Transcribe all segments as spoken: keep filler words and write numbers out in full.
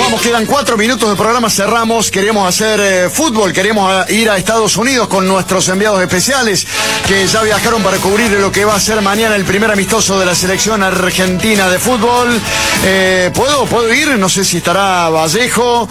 vamos, quedan cuatro minutos de programa, cerramos. Queremos hacer eh, fútbol, queremos ir a Estados Unidos con nuestros enviados especiales que ya viajaron para cubrir lo que va a ser mañana el primer amistoso de la selección argentina de fútbol. Eh, ¿Puedo? ¿Puedo ir? No sé si estará Vallejo,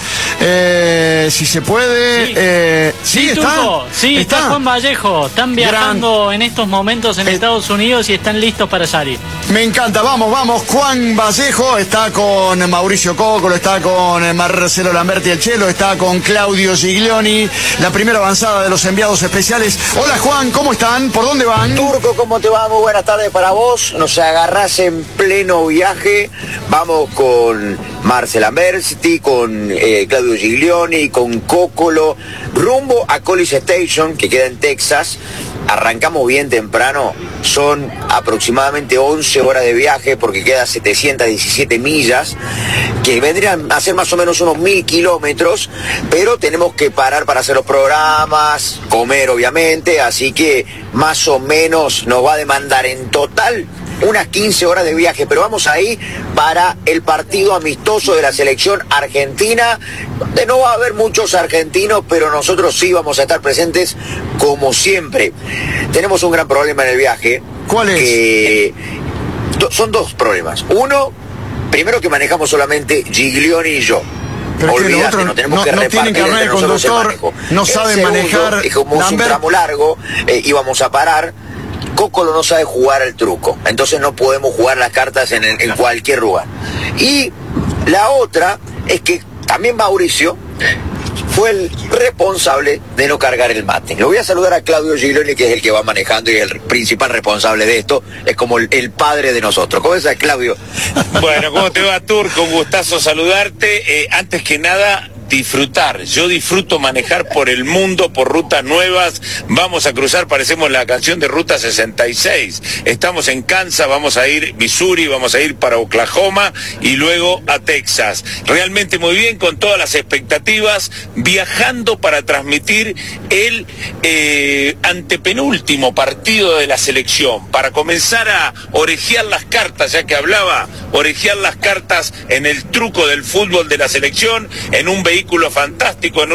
eh, si se puede. Sí, eh, ¿sí, sí, está? Turco, sí, está. está Juan Vallejo. Están viajando Gran... en estos momentos en eh... Estados Unidos y están listos para salir. Me encanta, vamos, vamos. Juan Vallejo está con Mauricio Cócolo, está con Marcelo Lamberti el Chelo, está con Claudio Giglioni, la primera avanzada de los enviados especiales. Hola Juan, ¿cómo están? ¿Por dónde van? Turco, ¿cómo te va? Muy buenas tardes para vos. Nos agarrás en pleno viaje. Vamos con Marcelo Lamberti, con eh, Claudio Giglioni, con Cócolo, rumbo a College Station, que queda en Texas. Arrancamos bien temprano, son aproximadamente once horas de viaje porque queda setecientas diecisiete millas, que vendrían a ser más o menos unos mil kilómetros, pero tenemos que parar para hacer los programas, comer obviamente, así que más o menos nos va a demandar en total unas quince horas de viaje, pero vamos ahí para el partido amistoso de la selección argentina, donde no va a haber muchos argentinos, pero nosotros sí vamos a estar presentes como siempre. Tenemos un gran problema en el viaje. ¿Cuál es? Que do, son dos problemas. Uno, primero que manejamos solamente Giglioni y yo. Pero Olvídate, otro, no tenemos no, que no repartir tienen carnet de conductor, no saben manejar. Es como es un tramo largo, eh, íbamos a parar. Cócolo no sabe jugar al truco, entonces no podemos jugar las cartas en, el, en cualquier lugar. Y la otra es que también Mauricio fue el responsable de no cargar el mate. Le voy a saludar a Claudio Giglioni, que es el que va manejando y es el principal responsable de esto. Es como el, el padre de nosotros. ¿Cómo estás, Claudio? Bueno, ¿cómo te va, Turco? Un gustazo saludarte. Eh, antes que nada, disfrutar. Yo disfruto manejar por el mundo, por rutas nuevas. Vamos a cruzar, parecemos la canción de Ruta sesenta y seis. Estamos en Kansas, vamos a ir Missouri, vamos a ir para Oklahoma y luego a Texas. Realmente muy bien, con todas las expectativas, viajando para transmitir el eh, antepenúltimo partido de la selección, para comenzar a orejear las cartas, ya que hablaba, orejear las cartas en el truco del fútbol de la selección, en un vehículo fantástico, en un